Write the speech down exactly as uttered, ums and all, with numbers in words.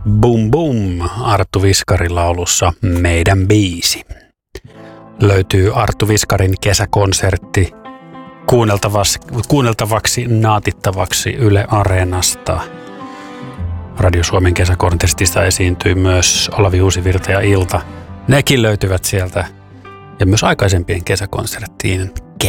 Boom Boom Arttu Viskarin laulussa Meidän biisi. Löytyy Arttu Viskarin kesäkonsertti kuunneltavaksi, kuunneltavaksi naatittavaksi Yle Areenasta. Radio Suomen kesäkonsertista esiintyi myös Olavi Uusivirta ja Ilta. Nekin löytyvät sieltä. Ja myös aikaisempien kesäkonserttien